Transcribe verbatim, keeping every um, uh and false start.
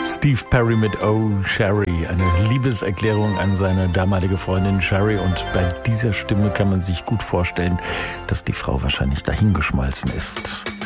Steve Perry mit Oh Sherry, eine Liebeserklärung an seine damalige Freundin Sherry, und bei dieser Stimme kann man sich gut vorstellen, dass die Frau wahrscheinlich dahingeschmolzen ist.